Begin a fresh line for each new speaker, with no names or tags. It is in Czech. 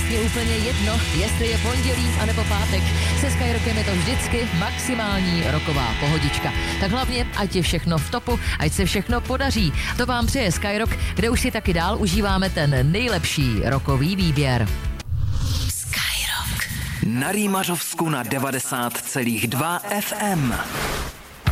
vlastně úplně jedno, jestli je pondělí anebo pátek. Se Skyrockem je to vždycky maximální roková pohodička. Tak hlavně, ať je všechno v topu, ať se všechno podaří. To vám přeje Skyrock, kde už si taky dál užíváme ten nejlepší rokový výběr.
Na Rýmařovsku na 90,2 FM.